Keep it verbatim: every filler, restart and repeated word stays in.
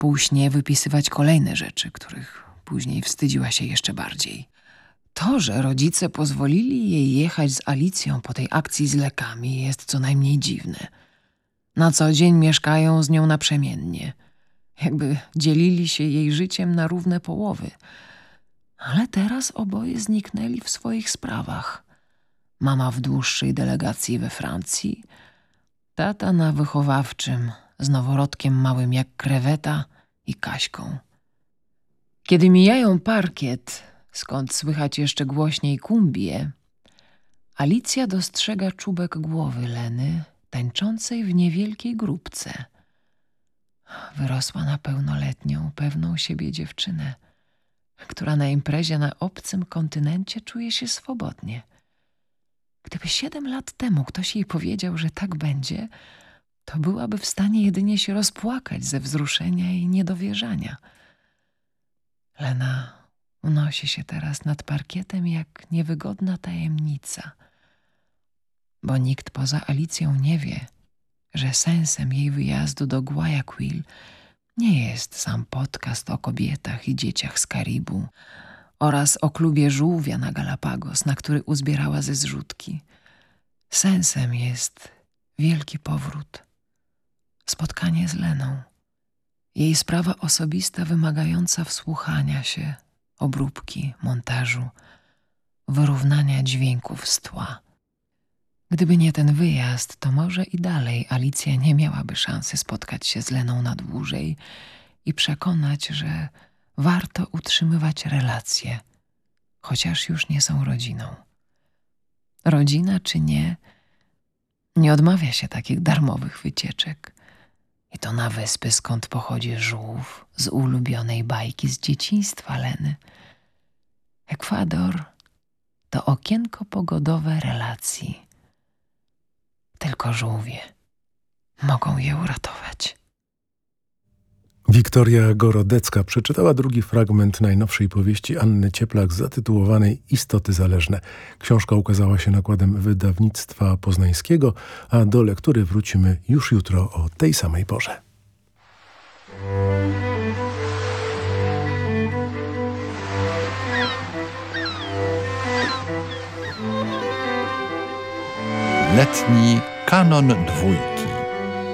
pół śnie wypisywać kolejne rzeczy, których później wstydziła się jeszcze bardziej. To, że rodzice pozwolili jej jechać z Alicją po tej akcji z lekami, jest co najmniej dziwne. Na co dzień mieszkają z nią naprzemiennie. Jakby dzielili się jej życiem na równe połowy. Ale teraz oboje zniknęli w swoich sprawach. Mama w dłuższej delegacji we Francji, tata na wychowawczym, z noworodkiem małym jak kreweta i Kaśką. Kiedy mijają parkiet, skąd słychać jeszcze głośniej kumbie, Alicja dostrzega czubek głowy Leny, tańczącej w niewielkiej grupce. Wyrosła na pełnoletnią, pewną siebie dziewczynę, która na imprezie na obcym kontynencie czuje się swobodnie. Gdyby siedem lat temu ktoś jej powiedział, że tak będzie, to byłaby w stanie jedynie się rozpłakać ze wzruszenia i niedowierzania. Lena unosi się teraz nad parkietem jak niewygodna tajemnica, bo nikt poza Alicją nie wie, że sensem jej wyjazdu do Guayaquil nie jest sam podcast o kobietach i dzieciach z Karibu oraz o klubie żółwia na Galapagos, na który uzbierała ze zrzutki. Sensem jest wielki powrót, spotkanie z Leną, jej sprawa osobista wymagająca wsłuchania się, obróbki, montażu, wyrównania dźwięków z tła. Gdyby nie ten wyjazd, to może i dalej Alicja nie miałaby szansy spotkać się z Leną na dłużej i przekonać, że warto utrzymywać relacje, chociaż już nie są rodziną. Rodzina czy nie, nie odmawia się takich darmowych wycieczek. I to na wyspy, skąd pochodzi żółw, z ulubionej bajki z dzieciństwa Leny. Ekwador to okienko pogodowe relacji. Tylko żółwie mogą je uratować. Wiktoria Gorodecka przeczytała drugi fragment najnowszej powieści Anny Cieplak zatytułowanej Istoty zależne. Książka ukazała się nakładem wydawnictwa poznańskiego, a do lektury wrócimy już jutro o tej samej porze. Letni kanon dwójki.